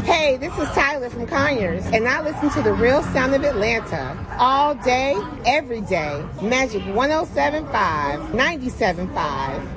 Hey, this is Tyler from Conyers, and I listen to the real sound of Atlanta all day, every day. Magic 107.5, 97.5.